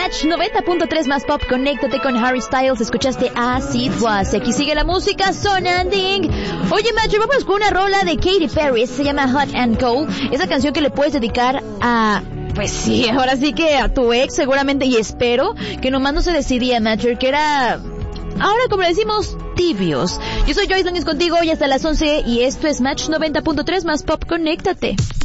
Match 90.3 más pop. Conéctate con Harry Styles. Escuchaste As It Was. Aquí sigue la música sonando. Oye, Match, vamos con una rola de Katy Perry. Se llama Hot and Cold. Esa canción que le puedes dedicar a... Pues sí, ahora sí que a tu ex seguramente. Y espero que nomás no se decidía, Match, que era... Ahora, como le decimos, tibios. Yo soy Joyce Longues contigo hoy hasta las 11 y esto es Match 90.3 más pop. Conéctate.